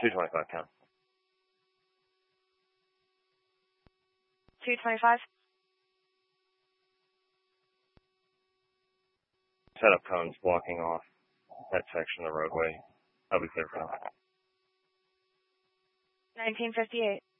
225 count. 225. Set up cones blocking off that section of the roadway. I'll be clear for now. 1958.